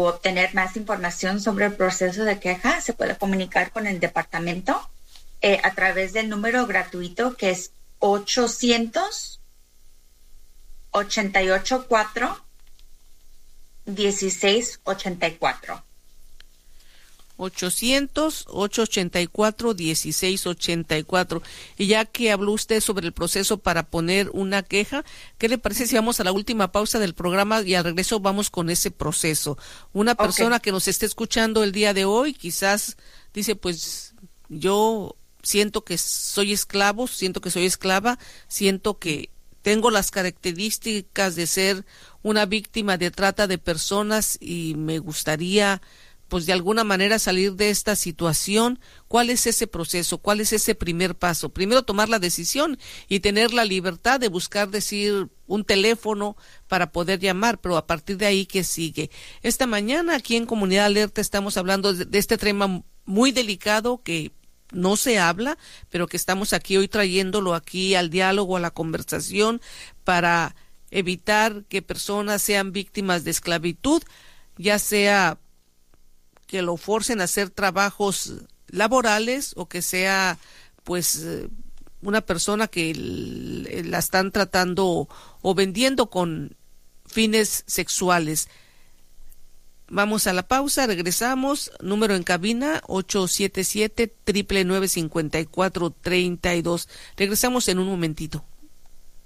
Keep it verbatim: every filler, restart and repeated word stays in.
o obtener más información sobre el proceso de queja, se puede comunicar con el departamento eh, a través del número gratuito que es ochocientos, ochenta y ocho cuatro, dieciséis ochenta y cuatro. ochocientos, ochocientos ochenta y cuatro, dieciséis ochenta y cuatro. Y ya que habló usted sobre el proceso para poner una queja, ¿qué le parece si vamos a la última pausa del programa y al regreso vamos con ese proceso? Una persona okay. que nos esté escuchando el día de hoy, quizás dice, pues yo siento que soy esclavo, siento que soy esclava, siento que tengo las características de ser una víctima de trata de personas y me gustaría pues de alguna manera salir de esta situación. ¿Cuál es ese proceso? ¿Cuál es ese primer paso? Primero tomar la decisión y tener la libertad de buscar decir un teléfono para poder llamar, pero a partir de ahí, ¿qué sigue? Esta mañana aquí en Comunidad Alerta estamos hablando de, de este tema muy delicado que no se habla, pero que estamos aquí hoy trayéndolo aquí al diálogo, a la conversación, para evitar que personas sean víctimas de esclavitud, ya sea que lo forcen a hacer trabajos laborales o que sea pues una persona que la están tratando o vendiendo con fines sexuales. Vamos a la pausa, regresamos, número en cabina ocho siete siete, nueve nueve nueve, cinco cuatro tres dos. Regresamos en un momentito.